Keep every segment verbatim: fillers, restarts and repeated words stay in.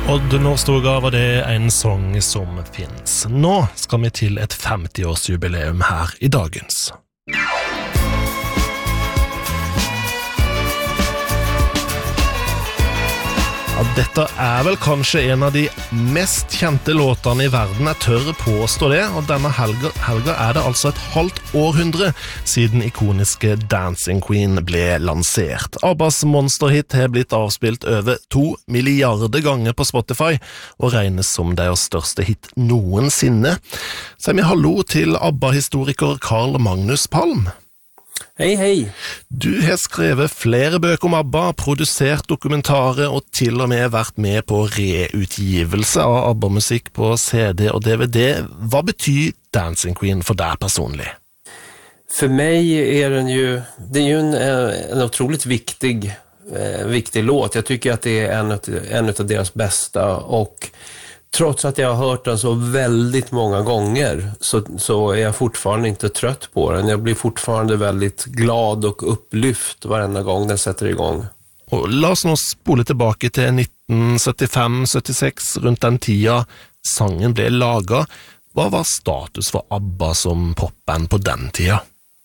Odd Nordstoga var det en sång som finns. Nå skal vi til et femti-årsjubileum her i dagens. Ja, dette er vel kanskje en av de mest kjente låtene i verden, jeg tør påstå det, og denne helga, helga er det altså et halvt århundre siden ikoniske Dancing Queen ble lansert. Abbas monsterhit har blitt avspilt over to milliarder ganger på Spotify, og regnes som deres største hit noensinne. Så vi hallo til ABBA-historiker Carl Magnus Palm. Hei, hei. Du har skrevet flere bøker om ABBA, produsert dokumentarer og til og med vært med på reutgivelse av ABBA-musikk på C D og D V D. Hva betyr Dancing Queen för dig personligt? För mig är den ju, det är ju en, en otroligt viktig, eh, viktig låt. Jag tycker att det är en, en av deras bästa, och trots att jag har hört den så väldigt många gånger så, så är jag fortfarande inte trött på den. Jag blir fortfarande väldigt glad och upplyft varenda gång den sätter igång. Och la oss nå spole tillbaka till nitten syttifem syttiseks, runt den tida sangen blev laga. Vad var status för ABBA som popband på den tida?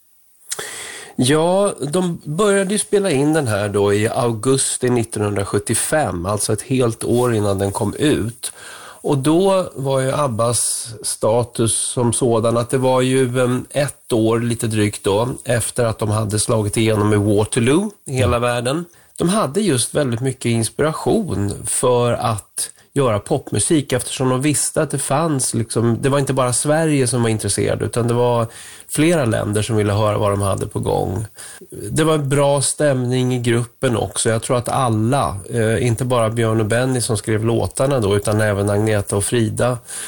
Ja, de började ju spela in den här då i augusti nittonhundrasjuttiofem, alltså ett helt år innan den kom ut. Och då var ju ABBAs status som sådan att det var ju ett år lite drygt då efter att de hade slagit igenom i Waterloo i hela världen. De hade just väldigt mycket inspiration för att göra popmusik, eftersom de visste att det fanns liksom, det var inte bara Sverige som var intresserad, utan det var flera länder som ville höra vad de hade på gång. Det var en bra stämning i gruppen också. Jag tror att alla, eh, inte bara Björn och Benny som skrev låtarna då, utan även Agneta och Frida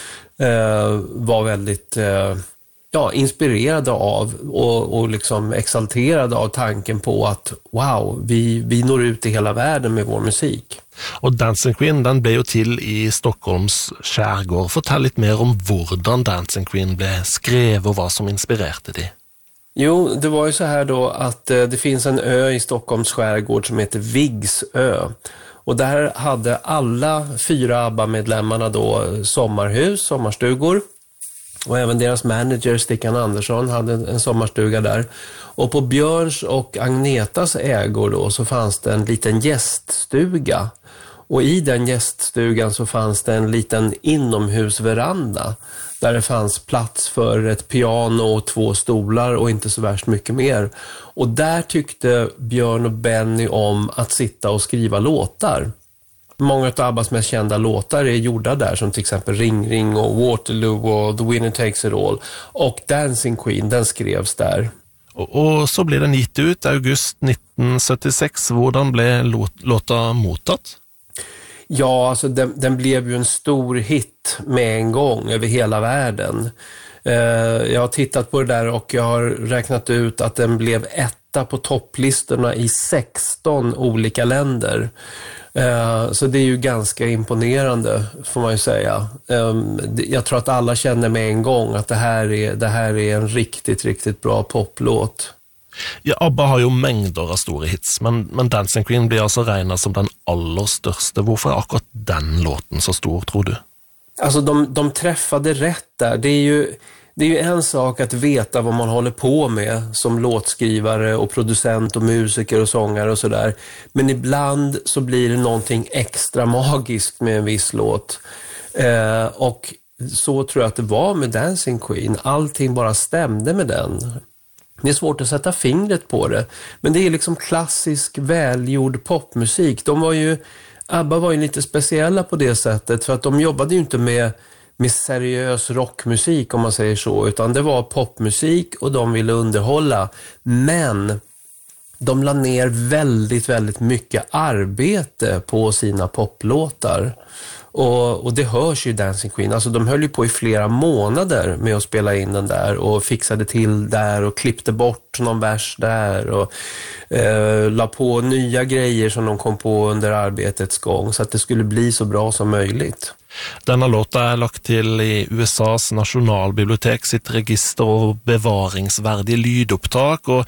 eh, var väldigt eh, ja, inspirerade av och, och liksom exalterade av tanken på att wow, vi, vi når ut i hela världen med vår musik. Och Dancing Queen, den blev ju till i Stockholms skärgård. Fortell lite mer om hvordan Dancing Queen blev skrevet och vad som inspirerade det. Jo, det var ju så här då att eh, det finns en ö i Stockholms skärgård som heter Viggsö. Och där hade alla fyra ABBA-medlemmarna då sommarhus, sommarstugor. Och även deras manager Stickan Andersson hade en sommarstuga där. Och på Björns och Agnetas ägor då så fanns det en liten gäststuga. Och i den gäststugan så fanns det en liten inomhusveranda där det fanns plats för ett piano och två stolar och inte så värst mycket mer. Och där tyckte Björn och Benny om att sitta och skriva låtar. Många av ABBAs mest kända låtar är gjorda där, som till exempel Ring Ring och Waterloo och The Winner Takes It All. Och Dancing Queen, den skrevs där. Och, och så blev den gitt ut august nitten syttiseks. Hvordan blev låt, låta mottatt? Ja, alltså den, den blev ju en stor hit med en gång över hela världen. Uh, jag har tittat på det där och jag har räknat ut att den blev etta på topplistorna i sexton olika länder. Uh, så det är ju ganska imponerande, får man ju säga. Um, jag tror att alla känner med en gång att det här är, det här är en riktigt, riktigt bra poplåt. Ja, ABBA har ju mängder av stora hits, men, men Dancing Queen blir alltså räknad som den allra största. Varför är akkurat den låten så stor, tror du? Alltså de, de träffade rätt där. Det är ju... Det är ju en sak att veta vad man håller på med som låtskrivare och producent och musiker och sångare och sådär. Men ibland så blir det någonting extra magiskt med en viss låt. Eh, och så tror jag att det var med Dancing Queen. Allting bara stämde med den. Det är svårt att sätta fingret på det. Men det är liksom klassisk, välgjord popmusik. De var ju, ABBA var ju lite speciella på det sättet, för att de jobbade ju inte med med seriös rockmusik, om man säger så, utan det var popmusik och de ville underhålla, men de la ner väldigt, väldigt mycket arbete på sina poplåtar. Och, och det hörs ju Dancing Queen. Alltså de höll ju på i flera månader med att spela in den där och fixade till där och klippte bort någon vers där och eh, la på nya grejer som de kom på under arbetets gång så att det skulle bli så bra som möjligt. Denna låta är lagt till i U S A's nationalbibliotek sitt register och bevaringsvärdig lydopptak, och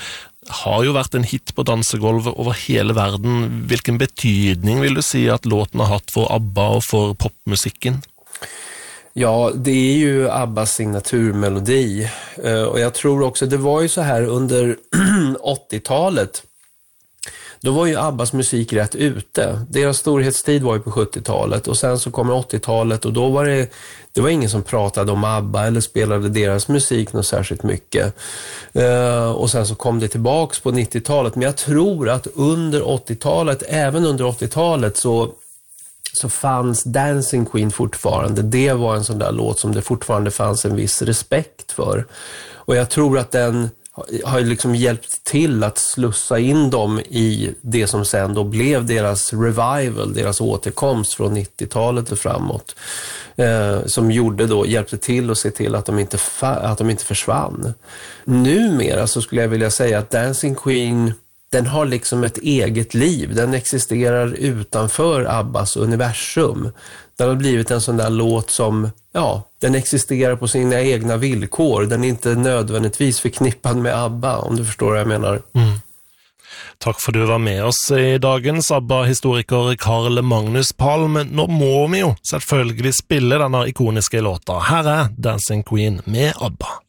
har jo vært en hit på dansegolvet over hele verden. Hvilken betydning vil du si att låten har haft för ABBA och för popmusiken? Ja, det är ju Abbas signaturmelodi. Och jag tror också, det var ju så här under åttiotalet. Då var ju Abbas musik rätt ute. Deras storhetstid var ju på sjuttiotalet och sen så kommer åttiotalet och då var det, det var ingen som pratade om Abba eller spelade deras musik något särskilt mycket. Uh, och sen så kom det tillbaks på nittiotalet. Men jag tror att under åttiotalet, även under åttiotalet så så fanns Dancing Queen fortfarande. Det var en sån där låt som det fortfarande fanns en viss respekt för. Och jag tror att den har liksom hjälpt till att slussa in dem i det som sen då blev deras revival, deras återkomst från nittiotalet och framåt. Eh, som gjorde då, hjälpte till att se till att de inte, fa- att de inte försvann. Numera så skulle jag vilja säga att Dancing Queen, den har liksom ett eget liv. Den existerar utanför Abbas universum. Den har blivit en sån där låt som, ja, den existerar på sina egna villkor. Den är inte nödvändigtvis förknippad med ABBA, om du förstår vad jag menar. Mm. Tack för att du var med oss i dagens ABBA-historiker Carl Magnus Palm. Nå må vi jo selvfølgelig spille denne ikoniske låta. Her er Dancing Queen med ABBA.